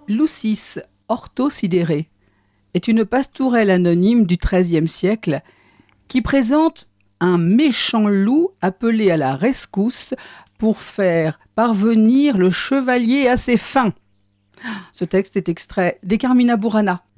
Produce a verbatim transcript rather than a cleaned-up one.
Lucis orthosidere est une pastourelle anonyme du treizième siècle qui présente un méchant loup appelé à la rescousse pour faire parvenir le chevalier à ses fins. Ce texte est extrait des Carmina Burana.